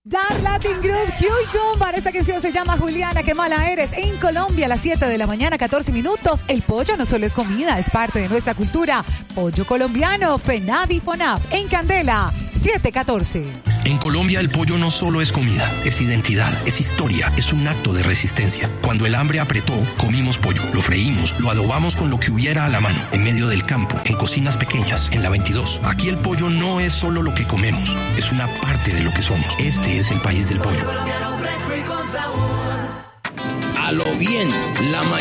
Dar Latin Group, Huey Tumbar. Esta canción se llama Juliana, qué mala eres. En Colombia, a las 7 de la mañana, 14 minutos. El pollo no solo es comida, es parte de nuestra cultura. Pollo colombiano, FENAV y FONAV. En Candela, 7:14. En Colombia el pollo no solo es comida, es identidad, es historia, es un acto de resistencia. Cuando el hambre apretó, comimos pollo, lo freímos, lo adobamos con lo que hubiera a la mano, en medio del campo, en cocinas pequeñas, en la 22. Aquí el pollo no es solo lo que comemos, es una parte de lo que somos. Este es el país del pollo. A lo bien, la mañana.